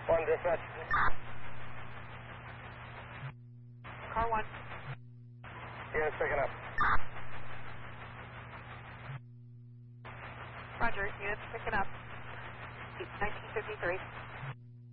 One dispatch. Car 1. Units picking up. Roger, units picking up. 1953.